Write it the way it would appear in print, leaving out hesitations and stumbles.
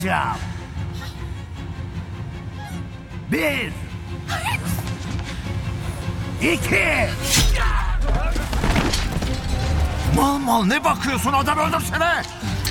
Bir. İki. Mal mal ne bakıyorsun, adam öldürsene.